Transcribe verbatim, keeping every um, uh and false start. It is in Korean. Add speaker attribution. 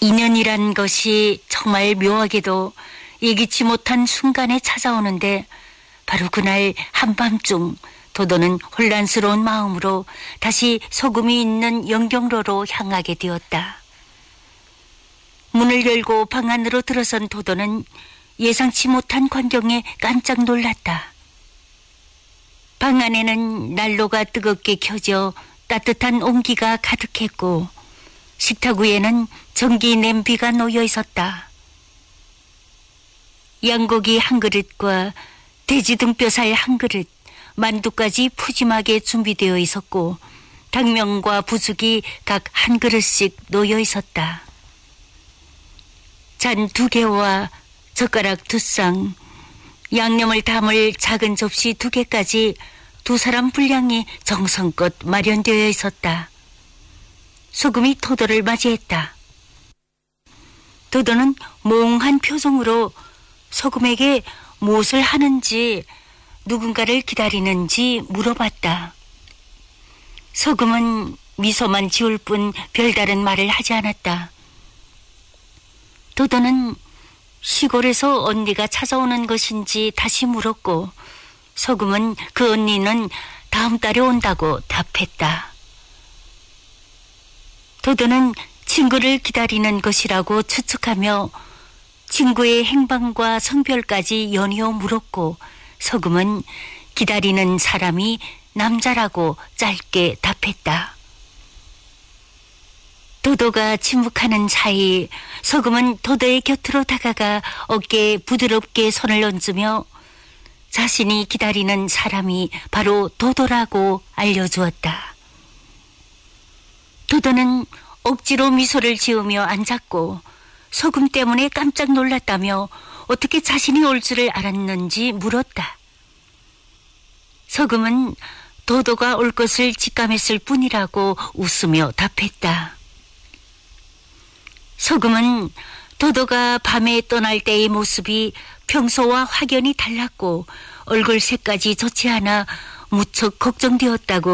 Speaker 1: 인연이란 것이 정말 묘하게도 예기치 못한 순간에 찾아오는데 바로 그날 한밤중 도도는 혼란스러운 마음으로 다시 소금이 있는 영경로로 향하게 되었다. 문을 열고 방 안으로 들어선 도도는 예상치 못한 광경에 깜짝 놀랐다. 방 안에는 난로가 뜨겁게 켜져 따뜻한 온기가 가득했고 식탁 위에는 전기 냄비가 놓여 있었다. 양고기 한 그릇과 돼지 등뼈살 한 그릇, 만두까지 푸짐하게 준비되어 있었고 당면과 부숙이 각 한 그릇씩 놓여 있었다. 잔 두 개와 젓가락 두 쌍, 양념을 담을 작은 접시 두 개까지 두 사람 분량이 정성껏 마련되어 있었다. 소금이 도도를 맞이했다. 도도는 몽한 표정으로 소금에게 무엇을 하는지 누군가를 기다리는지 물어봤다. 소금은 미소만 지을 뿐 별다른 말을 하지 않았다. 도도는 시골에서 언니가 찾아오는 것인지 다시 물었고 소금은 그 언니는 다음 달에 온다고 답했다. 도도는 친구를 기다리는 것이라고 추측하며 친구의 행방과 성별까지 연이어 물었고 소금은 기다리는 사람이 남자라고 짧게 답했다. 도도가 침묵하는 사이 소금은 도도의 곁으로 다가가 어깨에 부드럽게 손을 얹으며 자신이 기다리는 사람이 바로 도도라고 알려주었다. 도도는 억지로 미소를 지으며 앉았고 소금 때문에 깜짝 놀랐다며 어떻게 자신이 올 줄을 알았는지 물었다. 소금은 도도가 올 것을 직감했을 뿐이라고 웃으며 답했다. 소금은 도도가 밤에 떠날 때의 모습이 평소와 확연히 달랐고 얼굴 색까지 좋지 않아 무척 걱정되었다고